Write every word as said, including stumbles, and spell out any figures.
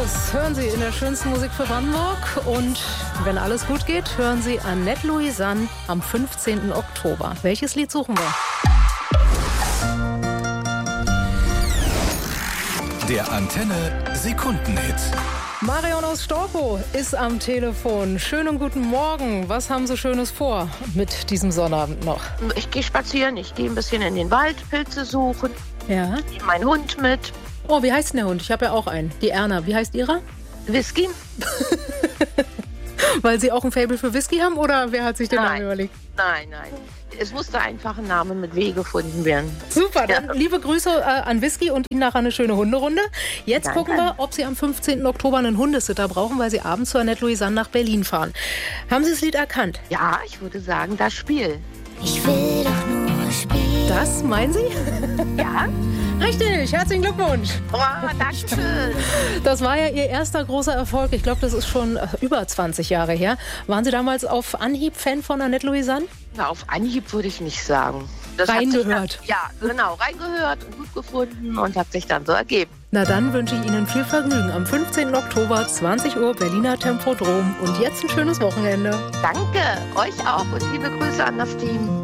Los, hören Sie in der schönsten Musik für Brandenburg. Und wenn alles gut geht, hören Sie Annette Louisanne am fünfzehnten Oktober. Welches Lied suchen wir? Der Antenne Sekundenhit. Marion aus Storkow ist am Telefon. Schönen guten Morgen. Was haben Sie Schönes vor mit diesem Sonnabend noch? Ich gehe spazieren, ich gehe ein bisschen in den Wald, Pilze suchen. Ja. Ich nehme meinen Hund mit. Oh, wie heißt denn der Hund? Ich habe ja auch einen. Die Erna. Wie heißt Ihrer? Whisky? Weil Sie auch ein Faible für Whisky haben oder wer hat sich den Nein. Namen überlegt? Nein, nein. Es musste einfach ein Name mit W gefunden werden. Super, dann Ja. liebe Grüße äh, an Whisky und Ihnen nachher eine schöne Hunderunde. Jetzt Danke. gucken wir, ob Sie am fünfzehnten Oktober einen Hundesitter brauchen, weil Sie abends zu Annette Louisanne nach Berlin fahren. Haben Sie das Lied erkannt? Ja, ich würde sagen, das Spiel. Ich will doch nur spielen. Das, meinen Sie? Ja? Richtig, herzlichen Glückwunsch. Oh, danke schön. Das war ja Ihr erster großer Erfolg. Ich glaube, das ist schon äh, über zwanzig Jahre her. Waren Sie damals auf Anhieb Fan von Annette Louisanne? Na, auf Anhieb würde ich nicht sagen. Das hat sich Reingehört. Dann, ja, genau, reingehört und gut gefunden und hat sich dann so ergeben. Na dann wünsche ich Ihnen viel Vergnügen am fünfzehnten Oktober, zwanzig Uhr, Berliner Tempodrom. Und jetzt ein schönes Wochenende. Danke, euch auch und liebe Grüße an das Team.